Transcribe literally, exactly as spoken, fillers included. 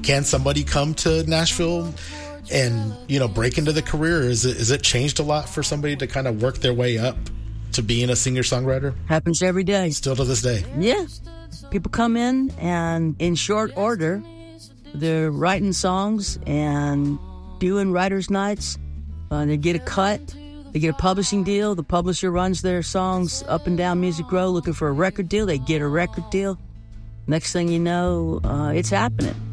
can somebody come to Nashville and, you know, break into the career? Is it, is it changed a lot for somebody to kind of work their way up to being a singer-songwriter? Happens every day. Still to this day? Yeah. People come in and in short order, they're writing songs and doing writers' nights. Uh, they get a cut. They get a publishing deal. The publisher runs their songs up and down Music Row looking for a record deal. They get a record deal. Next thing you know, uh, it's happening.